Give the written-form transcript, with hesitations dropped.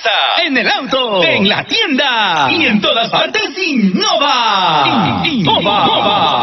en el auto, en la tienda y en todas partes. Innova. Innova.